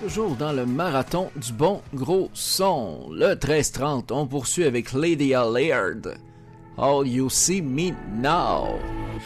Toujours dans le marathon du bon gros son. Le 13-30, on poursuit avec Lady Allard. All You See Me Now.